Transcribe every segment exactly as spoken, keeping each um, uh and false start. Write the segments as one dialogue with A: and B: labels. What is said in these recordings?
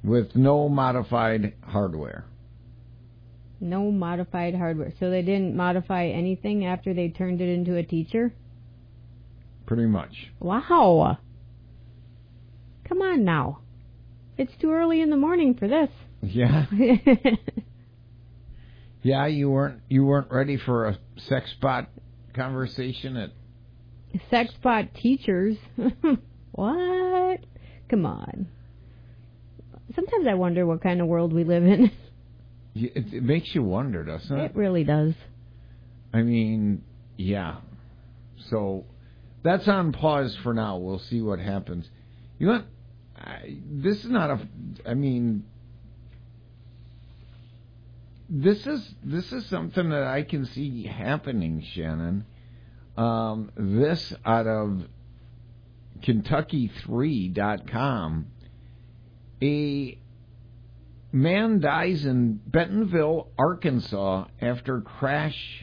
A: with no modified hardware.
B: No modified hardware. So they didn't modify anything after they turned it into a teacher?
A: Pretty much.
B: Wow. Come on now. It's too early in the morning for this.
A: Yeah. Yeah, you weren't you weren't ready for a sex bot conversation at
B: sex bot teachers. What? Come on. Sometimes I wonder what kind of world we live in.
A: It, it makes you wonder, doesn't it?
B: It really does.
A: I mean, yeah. So that's on pause for now. We'll see what happens. You know what? I, this is not a. I mean, this is this is something that I can see happening, Shannon. Um, this out of Kentucky three dot com. A man dies in Bentonville, Arkansas, after crash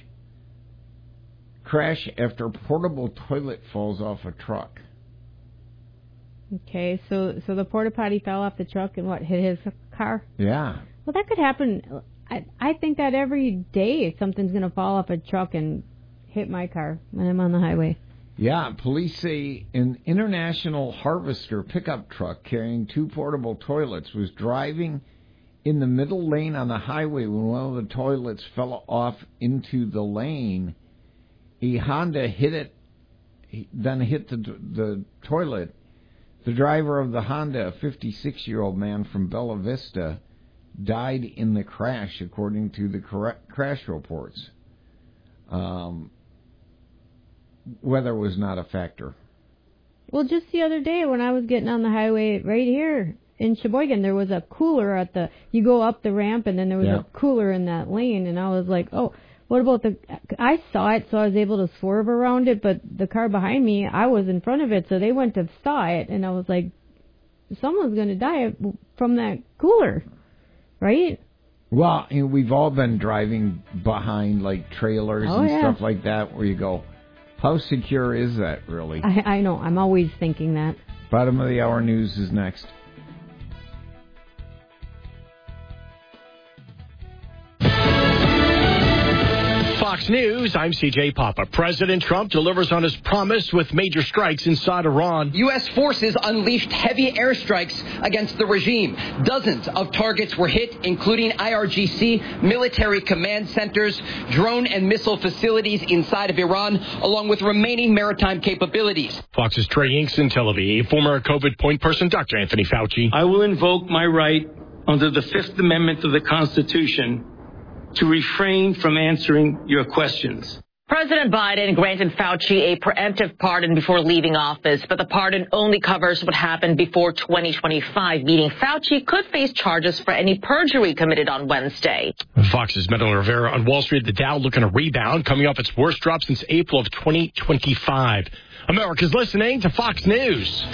A: crash after portable toilet falls off a truck.
B: Okay, so so the porta potty fell off the truck and what, hit his car?
A: Yeah.
B: Well, that could happen. I I think that every day something's going to fall off a truck and hit my car when I'm on the highway.
A: Yeah, police say an International Harvester pickup truck carrying two portable toilets was driving in the middle lane on the highway when one of the toilets fell off into the lane. A Honda hit it, then hit the the toilet. The driver of the Honda, a fifty-six-year-old man from Bella Vista, died in the crash, according to the crash reports. Um, weather was not a factor.
B: Well, just the other day when I was getting on the highway right here in Sheboygan, there was a cooler at the, you go up the ramp and then there was
A: yeah.
B: a cooler in that lane, and I was like, oh, what about the, I saw it, so I was able to swerve around it, but the car behind me, I was in front of it, so they went to saw it, and I was like, someone's going to die from that cooler, right?
A: Well, you know, we've all been driving behind, like, trailers
B: oh,
A: and
B: yeah.
A: stuff like that, where you go, how secure is that, really?
B: I, I know. I'm always thinking that.
A: Bottom of the hour news is next.
C: Fox News, I'm C J Papa. President Trump delivers on his promise with major strikes inside Iran.
D: U S forces unleashed heavy airstrikes against the regime. Dozens of targets were hit, including I R G C, military command centers, drone and missile facilities inside of Iran, along with remaining maritime capabilities.
C: Fox's Trey Inks in Tel Aviv. Former COVID point person Doctor Anthony Fauci.
E: I will invoke my right under the Fifth Amendment of the Constitution to refrain from answering your questions.
F: President Biden granted Fauci a preemptive pardon before leaving office, but the pardon only covers what happened before twenty twenty-five, meaning Fauci could face charges for any perjury committed on Wednesday.
C: Fox's Metal Rivera on Wall Street. The Dow looking to rebound, coming off its worst drop since April of twenty twenty-five. America's listening to Fox News.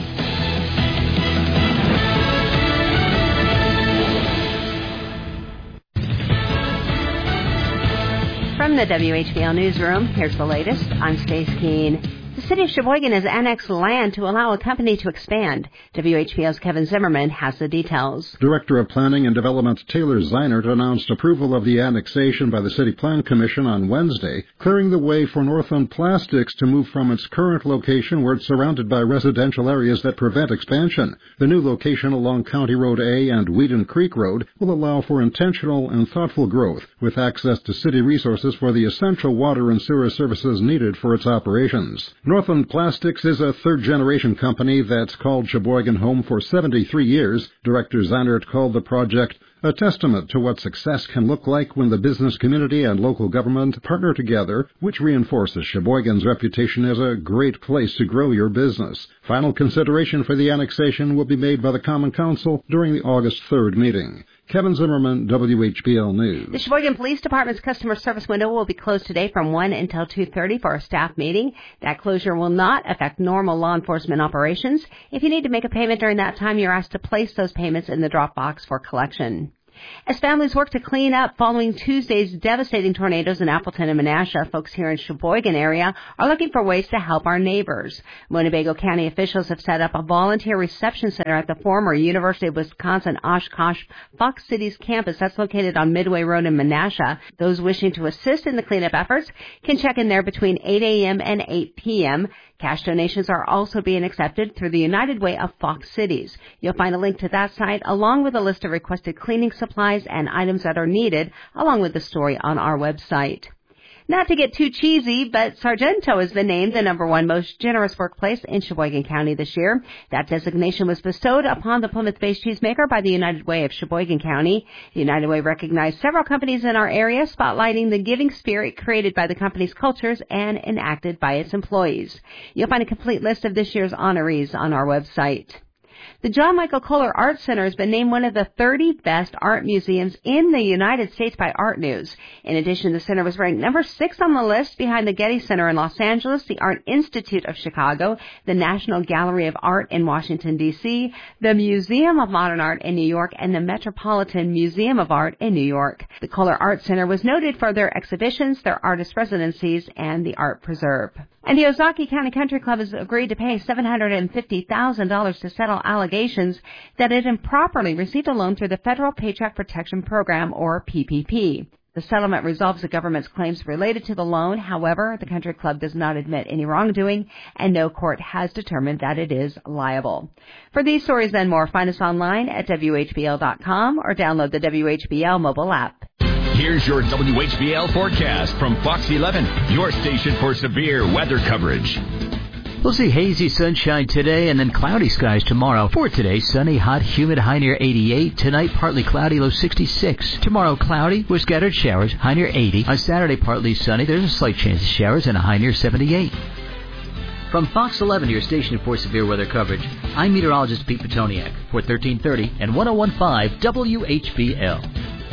G: From the W H B L Newsroom, here's the latest. I'm Stace Keene. The city of Sheboygan has annexed land to allow a company to expand. W H B L's Kevin Zimmerman has the details.
H: Director of Planning and Development Taylor Zeinert announced approval of the annexation by the City Plan Commission on Wednesday, clearing the way for Northland Plastics to move from its current location where it's surrounded by residential areas that prevent expansion. The new location along County Road A and Whedon Creek Road will allow for intentional and thoughtful growth, with access to city resources for the essential water and sewer services needed for its operations. Northland Plastics is a third-generation company that's called Sheboygan home for seventy-three years. Director Zeinert called the project a testament to what success can look like when the business community and local government partner together, which reinforces Sheboygan's reputation as a great place to grow your business. Final consideration for the annexation will be made by the Common Council during the August third meeting. Kevin Zimmerman, W H B L News.
G: The Sheboygan Police Department's customer service window will be closed today from one until two thirty for a staff meeting. That closure will not affect normal law enforcement operations. If you need to make a payment during that time, you're asked to place those payments in the drop box for collection. As families work to clean up following Tuesday's devastating tornadoes in Appleton and Menasha, folks here in Sheboygan area are looking for ways to help our neighbors. Winnebago County officials have set up a volunteer reception center at the former University of Wisconsin Oshkosh Fox Cities campus that's located on Midway Road in Menasha. Those wishing to assist in the cleanup efforts can check in there between eight a.m. and eight p.m. Cash donations are also being accepted through the United Way of Fox Cities. You'll find a link to that site along with a list of requested cleaning supplies and items that are needed, along with the story on our website. Not to get too cheesy, but Sargento has been named the number one most generous workplace in Sheboygan County this year. That designation was bestowed upon the Plymouth-based cheesemaker by the United Way of Sheboygan County. The United Way recognized several companies in our area, spotlighting the giving spirit created by the company's cultures and enacted by its employees. You'll find a complete list of this year's honorees on our website. The John Michael Kohler Art Center has been named one of the thirty best art museums in the United States by Art News. In addition, the center was ranked number six on the list behind the Getty Center in Los Angeles, the Art Institute of Chicago, the National Gallery of Art in Washington, D C, the Museum of Modern Art in New York, and the Metropolitan Museum of Art in New York. The Kohler Art Center was noted for their exhibitions, their artist residencies, and the art preserve. And the Ozaukee County Country Club has agreed to pay seven hundred fifty thousand dollars to settle allegations that it improperly received a loan through the Federal Paycheck Protection Program, or P P P. The settlement resolves the government's claims related to the loan. However, the country club does not admit any wrongdoing, and no court has determined that it is liable. For these stories and more, find us online at W H B L dot com or download the W H B L mobile app.
I: Here's your W H B L forecast from Fox eleven, your station for severe weather coverage.
J: We'll see hazy sunshine today and then cloudy skies tomorrow. For today, sunny, hot, humid, high near eighty-eight. Tonight, partly cloudy, low sixty-six. Tomorrow, cloudy with scattered showers, high near eighty. On Saturday, partly sunny. There's a slight chance of showers and a high near seventy-eight. From Fox eleven, your station for severe weather coverage, I'm meteorologist Pete Petoniak for thirteen thirty and ten fifteen W H B L.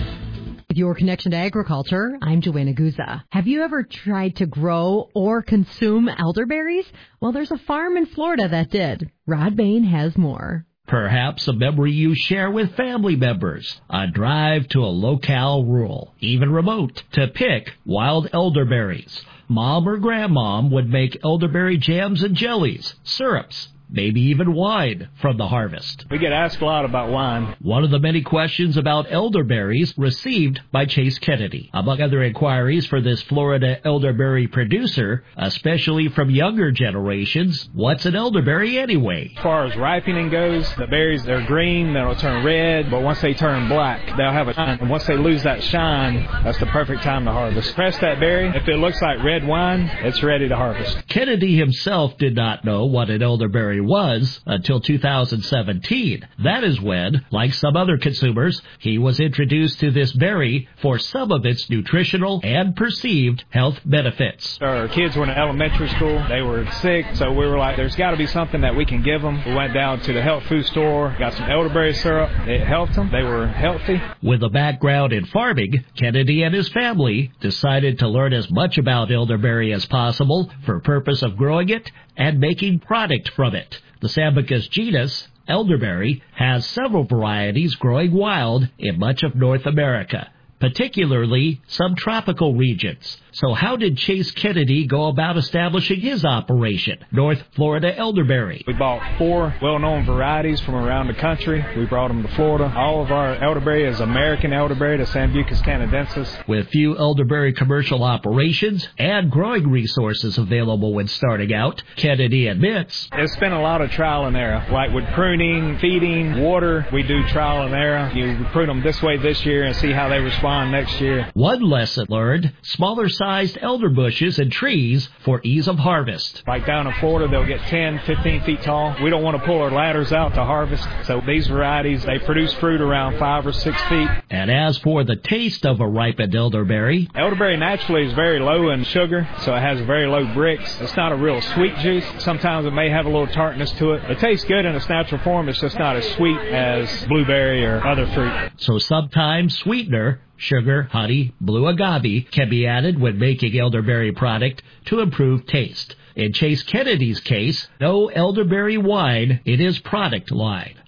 K: With your connection to agriculture, I'm Joanna Guza. Have you ever tried to grow or consume elderberries? Well, there's a farm in Florida that did. Rod Bain has more.
L: Perhaps a memory you share with family members. A drive to a locale rural, even remote, to pick wild elderberries. Mom or grandmom would make elderberry jams and jellies, syrups, maybe even wine from the harvest.
M: We get asked a lot about wine.
L: One of the many questions about elderberries received by Chase Kennedy. Among other inquiries for this Florida elderberry producer, especially from younger generations, what's an elderberry anyway?
M: As far as ripening goes, the berries, they're green, they'll turn red, but once they turn black, they'll have a shine. And once they lose that shine, that's the perfect time to harvest. Press that berry. If it looks like red wine, it's ready to harvest.
L: Kennedy himself did not know what an elderberry was until two thousand seventeen. That is when, like some other consumers, he was introduced to this berry for some of its nutritional and perceived health benefits.
M: Our kids were in elementary school. They were sick, so we were like, there's got to be something that we can give them. We went down to the health food store, got some elderberry syrup. It helped them. They were healthy.
L: With a background in farming, Kennedy and his family decided to learn as much about elderberry as possible for purpose of growing it and making product from it. The Sambucus genus, elderberry, has several varieties growing wild in much of North America, particularly some tropical regions. So how did Chase Kennedy go about establishing his operation, North Florida Elderberry?
M: We bought four well-known varieties from around the country. We brought them to Florida. All of our elderberry is American elderberry, the Sambucus canadensis.
L: With few elderberry commercial operations and growing resources available when starting out, Kennedy admits
M: it's been a lot of trial and error. Like with pruning, feeding, water, we do trial and error. You prune them this way this year and see how they respond next year.
L: One lesson learned, smaller sized elder bushes and trees for ease of harvest.
M: Like down in Florida, they'll get ten, fifteen feet tall. We don't want to pull our ladders out to harvest. So these varieties, they produce fruit around five or six feet.
L: And as for the taste of a ripened elderberry,
M: elderberry naturally is very low in sugar, so it has very low bricks. It's not a real sweet juice. Sometimes it may have a little tartness to it. It tastes good in its natural form. It's just not as sweet as blueberry or other fruit.
L: So sometimes sweetener, sugar, honey, blue agave can be added when making elderberry product to improve taste. In Chase Kennedy's case, no elderberry wine in his product line.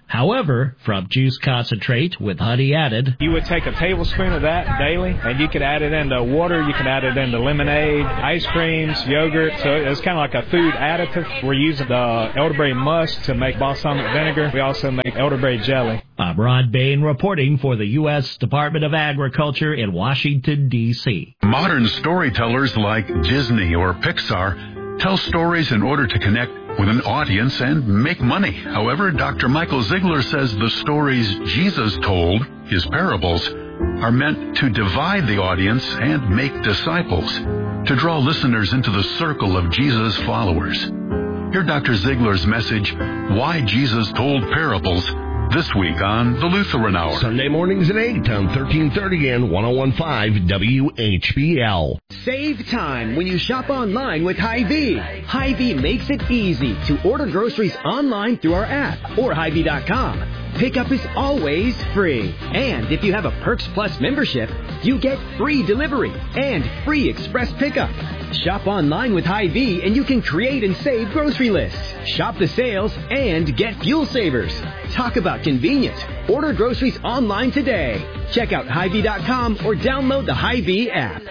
L: However, from juice concentrate with honey added,
M: You would take a tablespoon of that daily, and you could add it into water, you can add it into lemonade, ice creams, yogurt. So it's kind of like a food additive. We're using the elderberry musk to make balsamic vinegar. We also make elderberry jelly.
L: I'm Rod Bain reporting for the U S Department of Agriculture in Washington, D C
N: Modern storytellers like Disney or Pixar tell stories in order to connect with an audience and make money. However, Doctor Michael Ziegler says the stories Jesus told, his parables, are meant to divide the audience and make disciples, to draw listeners into the circle of Jesus' followers. Hear Doctor Ziegler's message, Why Jesus Told Parables, this week on The Lutheran Hour.
O: Sunday mornings at eight on thirteen thirty and ten fifteen W H B L.
P: Save time when you shop online with Hy-Vee. Hy-Vee makes it easy to order groceries online through our app or Hy Vee dot com. Pickup is always free. And if you have a Perks Plus membership, you get free delivery and free express pickup. Shop online with Hy-Vee and you can create and save grocery lists. Shop the sales and get fuel savers. Talk about convenience. Order groceries online today. Check out Hy Vee dot com or download the Hy-Vee app.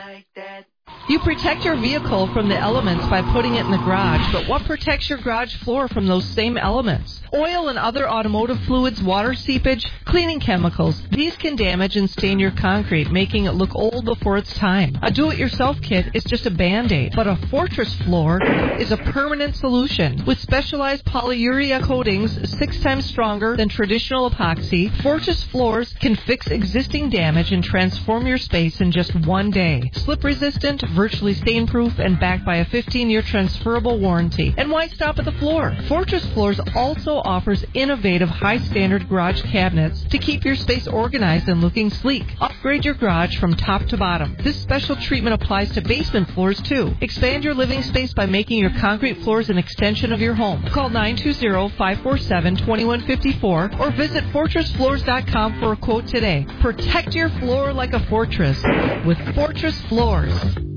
Q: You protect your vehicle from the elements by putting it in the garage, but what protects your garage floor from those same elements? Oil and other automotive fluids, water seepage, cleaning chemicals. These can damage and stain your concrete, making it look old before its time. A do-it-yourself kit is just a Band-Aid, but a Fortress floor is a permanent solution. With specialized polyurea coatings six times stronger than traditional epoxy, Fortress floors can fix existing damage and transform your space in just one day. Slip-resistant, virtually stain-proof, and backed by a fifteen-year transferable warranty. And why stop at the floor? Fortress Floors also offers innovative high-standard garage cabinets to keep your space organized and looking sleek. Upgrade your garage from top to bottom. This special treatment applies to basement floors, too. Expand your living space by making your concrete floors an extension of your home. Call nine two zero, five four seven, two one five four or visit fortress floors dot com for a quote today. Protect your floor like a fortress with Fortress Floors.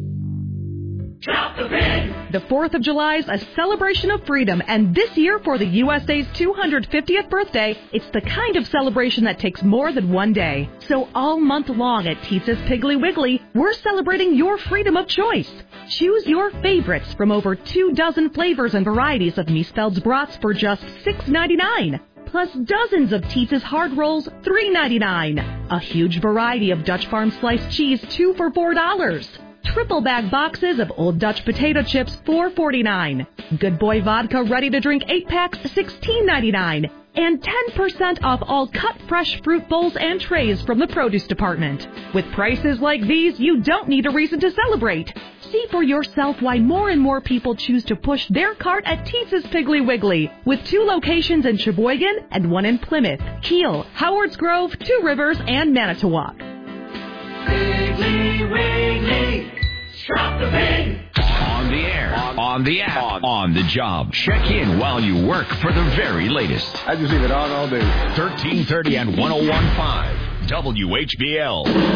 R: Drop the pin! The fourth of July is a celebration of freedom, and this year for the U S A's two hundred fiftieth birthday, it's the kind of celebration that takes more than one day. So all month long at Teetza's Piggly Wiggly, we're celebrating your freedom of choice. Choose your favorites from over two dozen flavors and varieties of Miesfeld's brats for just six ninety-nine. Plus dozens of Teetza's hard rolls, three ninety-nine. A huge variety of Dutch Farm sliced cheese, two for four dollars. Triple bag boxes of Old Dutch potato chips, four forty-nine. Good Boy vodka ready to drink eight packs, sixteen ninety-nine. And ten percent off all cut fresh fruit bowls and trays from the produce department. With prices like these, you don't need a reason to celebrate. See for yourself why more and more people choose to push their cart at Teetza's Piggly Wiggly, with two locations in Sheboygan and one in Plymouth, Kiel, Howards Grove, Two Rivers, and Manitowoc.
I: Piggly Wiggly, drop the pin. On the air, on, on the app, on. on the job. Check in while you work for the very latest.
S: I just leave it on all day.
I: thirteen thirty and ten fifteen W H B L.